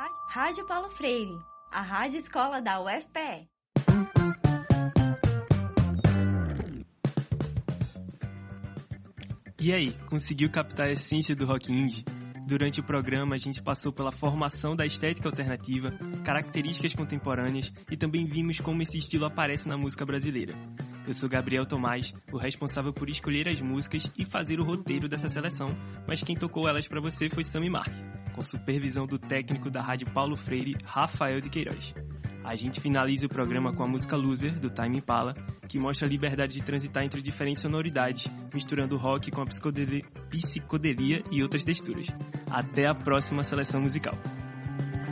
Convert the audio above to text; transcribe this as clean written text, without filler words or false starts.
Rádio Paulo Freire, a rádio escola da UFPE. E aí, conseguiu captar a essência do rock indie? Durante o programa, a gente passou pela formação da estética alternativa, características contemporâneas e também vimos como esse estilo aparece na música brasileira. Eu sou Gabriel Tomás, o responsável por escolher as músicas e fazer o roteiro dessa seleção, mas quem tocou elas para você foi Sami Mark, com supervisão do técnico da Rádio Paulo Freire, Rafael de Queiroz. A gente finaliza o programa com a música Loser, do Tame Impala, que mostra a liberdade de transitar entre diferentes sonoridades, misturando o rock com a psicodelia e outras texturas. Até a próxima seleção musical.